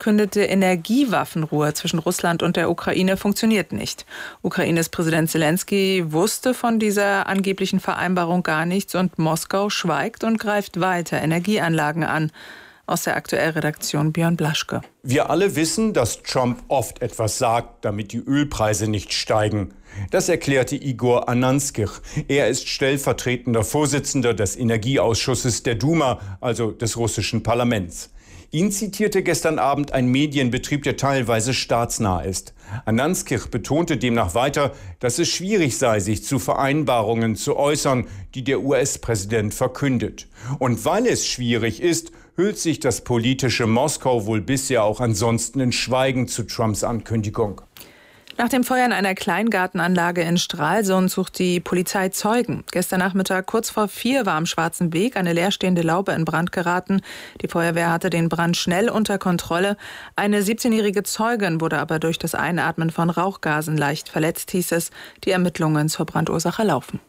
verkündete Energiewaffenruhe zwischen Russland und der Ukraine funktioniert nicht. Ukraines Präsident Zelensky wusste von dieser angeblichen Vereinbarung gar nichts und Moskau schweigt und greift weiter Energieanlagen an. Aus der Aktuell-Redaktion Björn Blaschke. Wir alle wissen, dass Trump oft etwas sagt, damit die Ölpreise nicht steigen. Das erklärte Igor Ananskij. Er ist stellvertretender Vorsitzender des Energieausschusses der Duma, also des russischen Parlaments. Ihn zitierte gestern Abend ein Medienbetrieb, der teilweise staatsnah ist. Ananskij betonte demnach weiter, dass es schwierig sei, sich zu Vereinbarungen zu äußern, die der US-Präsident verkündet. Und weil es schwierig ist, hüllt sich das politische Moskau wohl bisher auch ansonsten in Schweigen zu Trumps Ankündigung. Nach dem Feuer in einer Kleingartenanlage in Stralsund sucht die Polizei Zeugen. Gestern Nachmittag kurz vor 4 war am Schwarzen Weg eine leerstehende Laube in Brand geraten. Die Feuerwehr hatte den Brand schnell unter Kontrolle. Eine 17-jährige Zeugin wurde aber durch das Einatmen von Rauchgasen leicht verletzt, hieß es. Die Ermittlungen zur Brandursache laufen.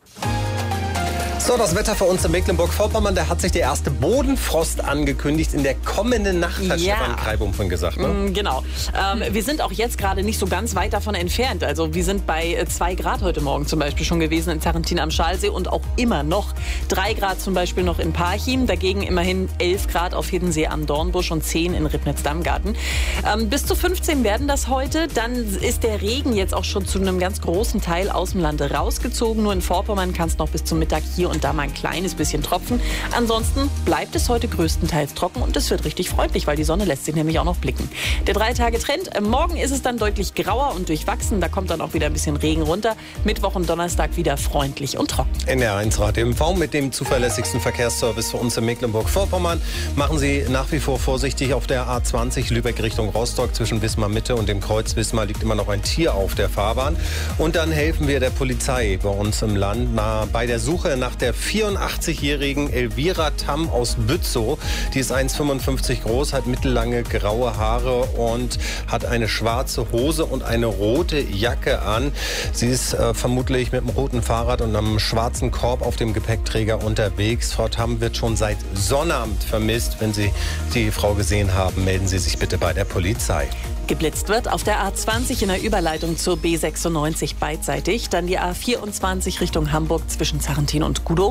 So, das Wetter für uns in Mecklenburg-Vorpommern, da hat sich der erste Bodenfrost angekündigt in der kommenden Nacht, hat Stefan Kreibum von gesagt. Ne? Genau. Wir sind auch jetzt gerade nicht so ganz weit davon entfernt. Also wir sind bei 2 Grad heute Morgen zum Beispiel schon gewesen in Sarrentin am Schalsee und auch immer noch 3 Grad zum Beispiel noch in Parchim. Dagegen immerhin 11 Grad auf Hiddensee am Dornbusch und 10 in Ribnitz-Dammgarten. Bis zu 15 werden das heute. Dann ist der Regen jetzt auch schon zu einem ganz großen Teil aus dem Lande rausgezogen. Nur in Vorpommern kann es noch bis zum Mittag hier und da mal ein kleines bisschen tropfen. Ansonsten bleibt es heute größtenteils trocken und es wird richtig freundlich, weil die Sonne lässt sich nämlich auch noch blicken. Der 3-Tage-Trend. Morgen ist es dann deutlich grauer und durchwachsen. Da kommt dann auch wieder ein bisschen Regen runter. Mittwoch und Donnerstag wieder freundlich und trocken. NDR1 Radio MV mit dem zuverlässigsten Verkehrsservice für uns in Mecklenburg-Vorpommern. Machen Sie nach wie vor vorsichtig auf der A20 Lübeck Richtung Rostock. Zwischen Wismar Mitte und dem Kreuz Wismar liegt immer noch ein Tier auf der Fahrbahn. Und dann helfen wir der Polizei bei uns im Land bei der Suche nach der 84-jährigen Elvira Tamm aus Bützow. Die ist 1,55 groß, hat mittellange graue Haare und hat eine schwarze Hose und eine rote Jacke an. Sie ist vermutlich mit einem roten Fahrrad und einem schwarzen Korb auf dem Gepäckträger unterwegs. Frau Tamm wird schon seit Sonnabend vermisst. Wenn Sie die Frau gesehen haben, melden Sie sich bitte bei der Polizei. Geblitzt wird auf der A20 in der Überleitung zur B96 beidseitig. Dann die A24 Richtung Hamburg zwischen Sarrentin und Gudow.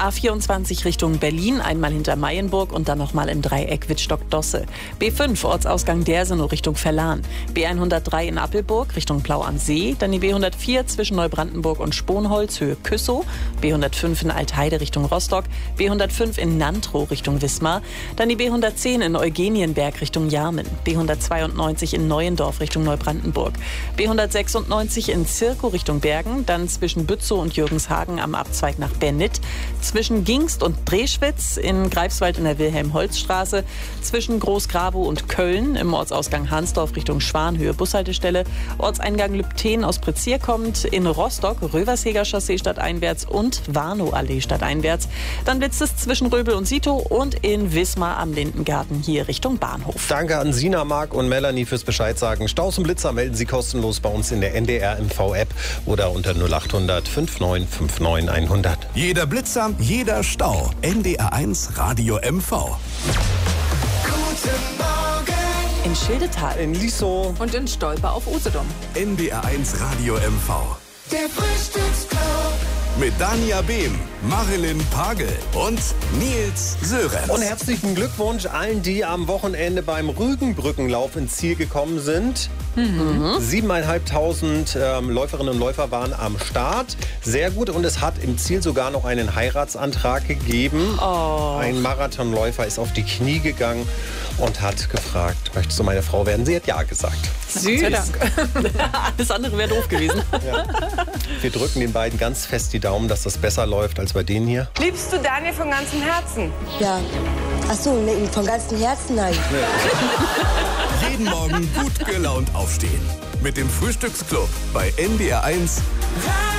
A24 Richtung Berlin, einmal hinter Mayenburg und dann nochmal im Dreieck Wittstock-Dosse. B5 Ortsausgang Dersenow Richtung Verlan. B103 in Appelburg Richtung Plau am See. Dann die B104 zwischen Neubrandenburg und Sponholz Höhe Küssow. B105 in Altheide Richtung Rostock. B105 in Nantrow Richtung Wismar. Dann die B110 in Eugenienberg Richtung Jarmen. B192 in Neuendorf Richtung Neubrandenburg. B196 in Zirkow Richtung Bergen, dann zwischen Bützow und Jürgenshagen am Abzweig nach Bernit, zwischen Gingst und Dreschwitz in Greifswald in der Wilhelm-Holz-Straße, zwischen Großgrabow und Köln im Ortsausgang Hansdorf Richtung Schwanhöhe Bushaltestelle, Ortseingang Lübten aus Prezier kommt, in Rostock Röversheger Chaussee stadteinwärts und Warnow-Allee stadteinwärts. Dann blitzt es zwischen Röbel und Sito und in Wismar am Lindengarten hier Richtung Bahnhof. Danke an Sina, Marc und Melanie fürs Bescheid sagen. Staus und Blitzer melden Sie kostenlos bei uns in der NDR MV-App oder unter 0800 5959 100. Jeder Blitzer, jeder Stau. NDR1 Radio MV. Guten Morgen. In Schildetal, In Liessow Und in Stolper auf Usedom. NDR1 Radio MV. Der Frühstücksclub. Mit Dania Behm, Marilyn Pagel und Nils Sörensen. Und herzlichen Glückwunsch allen, die am Wochenende beim Rügenbrückenlauf ins Ziel gekommen sind. 7.500 Läuferinnen und Läufer waren am Start. Sehr gut. Und es hat im Ziel sogar noch einen Heiratsantrag gegeben. Ein Marathonläufer ist auf die Knie gegangen und hat gefragt, möchtest du meine Frau werden? Sie hat ja gesagt. süß. Alles andere wäre doof gewesen. Ja. Wir drücken den beiden ganz fest die Daumen, dass das besser läuft als bei denen hier. Liebst du Daniel von ganzem Herzen? Ja. Ach so, nee, von ganzem Herzen nein. Jeden Morgen gut gelaunt aufstehen. Mit dem Frühstücksclub bei NDR1.